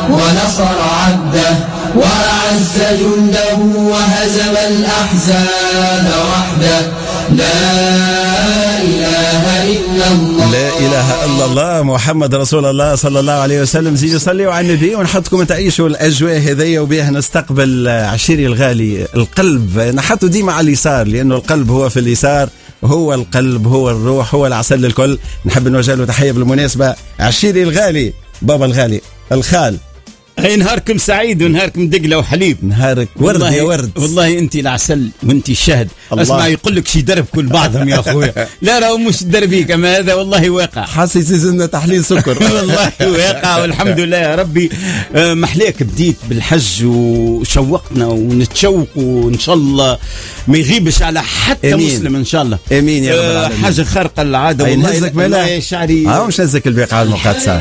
ونصر عبده وأعز جنده وهزم الأحزاب وحده. لا إله إلا الله. لا إله إلا الله محمد رسول الله صلى الله عليه وسلم. زيدوا صلوا على النبي ونحطكم تعيشوا الأجواء هذية وبها نستقبل عشيري الغالي. القلب نحطه ديما على اليسار لأنه القلب هو في اليسار، هو القلب هو الروح هو العسل الكل. نحب نوجه له تحية بالمناسبة عشيري الغالي، بابا الغالي، الخال. هاي نهاركم سعيد ونهاركم دقلة وحليب. نهارك ورد يا ورد. والله انت العسل وانت الشهد. اسمع يقول لك شي درب كل بعضهم يا اخويا. لا راهو مش دربي كما هذا، والله واقع. حاسس لنا تحليل سكر. والله واقع والحمد لله يا ربي. محليك بديت بالحج وشوقنا ونتشوق وان شاء الله ما يغيبش على حتى أمين. مسلم ان شاء الله. امين يا رب العالمين. حاجه خارقه للعاده والله. نهزك ملا شعري مش نهزك البيق على المقاطسة.